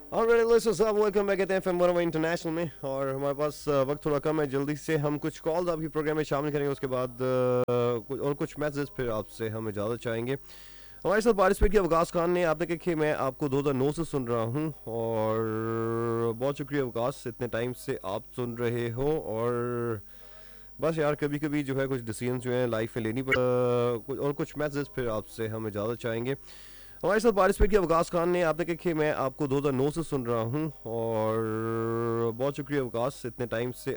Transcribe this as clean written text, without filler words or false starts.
Alright listeners, आप welcome back at FM 101 international में। और हमारे पास वक्त थोड़ा कम है, जल्दी से हम कुछ कॉल्स आपकी प्रोग्राम में शामिल करेंगे। उसके बाद कुछ मैसेज, फिर आपसे हम इजाज़त चाहेंगे। हमारे साथ पार्टिसिपेट किया अवकाश खान ने। आपने कहा कि मैं आपको 2009 से सुन रहा हूँ, और बहुत शुक्रिया अवकाश, इतने टाइम से आप सुन रहे हो। और बस यार, कभी कभी जो है कुछ डिसीजन जो है लाइफ में लेनी कुछ मैसेज, फिर आपसे हम इजाज़त चाहेंगे। हमारे साथ पार्टिसिपेट किया अवकाश खान ने। आपने कहा कि मैं आपको 2009 से सुन रहा हूँ, और बहुत शुक्रिया अवकाश, इतने टाइम से